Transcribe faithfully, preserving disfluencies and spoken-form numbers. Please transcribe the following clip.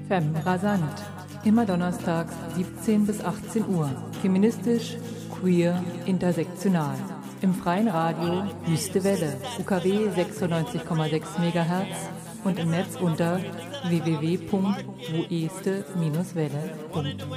Femme rasant. Immer donnerstags siebzehn bis achtzehn Uhr. Feministisch, queer, intersektional. Im freien Radio Wüste Welle, U K W sechsundneunzig Komma sechs Megahertz und im Netz unter w w w punkt wueste Bindestrich welle punkt de.